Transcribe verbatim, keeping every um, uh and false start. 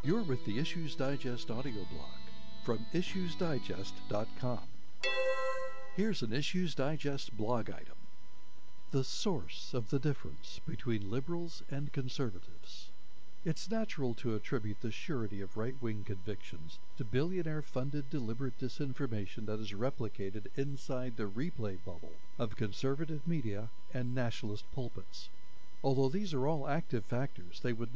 You're with the Issues Digest audio blog from issues digest dot com. Here's an Issues Digest blog item. The source of the difference between liberals and conservatives. It's natural to attribute the surety of right-wing convictions to billionaire-funded deliberate disinformation that is replicated inside the replay bubble of conservative media and nationalist pulpits. Although these are all active factors, they would